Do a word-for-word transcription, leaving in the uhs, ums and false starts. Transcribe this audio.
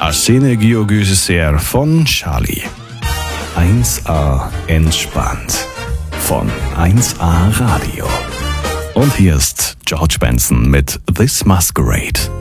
Arsene Giogyser von Charlie. eins a entspannt von eins a Radio. Und hier ist George Benson mit This Masquerade.